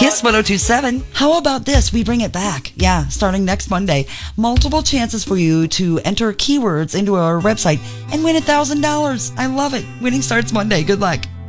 Kiss 102.7. How about this? We bring it back. Yeah, starting next Monday. Multiple chances for you to enter keywords into our website and win $1,000. I love it. Winning starts Monday. Good luck.